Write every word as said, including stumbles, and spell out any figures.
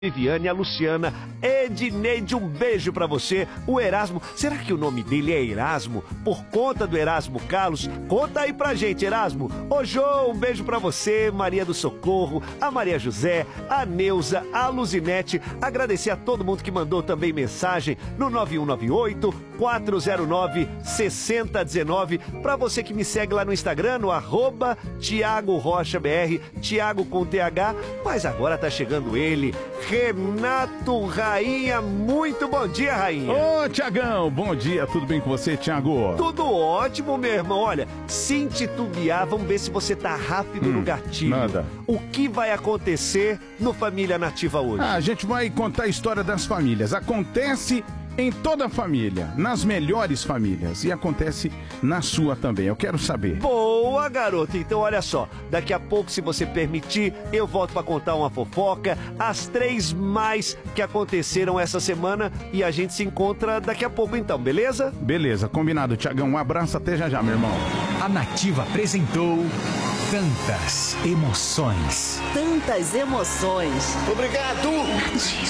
Viviane, a Luciana, Edneide, um beijo pra você. O Erasmo, será que o nome dele é Erasmo? Por conta do Erasmo Carlos? Conta aí pra gente, Erasmo. Ô, Jô, um beijo pra você. Maria do Socorro, a Maria José, a Neuza, a Luzinete. Agradecer a todo mundo que mandou também mensagem no nove um nove oito, quatro zero nove, seis zero um nove. Pra você que me segue lá no Instagram, no arroba Thiago Rocha B R, Thiago com T H. Mas agora tá chegando ele, Renato Rainha. Muito bom dia, Rainha. Ô, Tiagão, bom dia, tudo bem com você, Thiago? Tudo ótimo, meu irmão. Olha, sem titubear, vamos ver se você tá rápido hum, no gatilho. Nada. O que vai acontecer no Família Nativa hoje? Ah, a gente vai contar a história das famílias. Acontece em toda a família, nas melhores famílias, e acontece na sua também, eu quero saber. Boa, garoto. Então olha só, daqui a pouco, se você permitir, eu volto pra contar uma fofoca, as três mais que aconteceram essa semana, e a gente se encontra daqui a pouco então, beleza? Beleza, combinado, Tiagão, um abraço, até já já, meu irmão. A Nativa apresentou Tantas Emoções. Tantas emoções. Obrigado!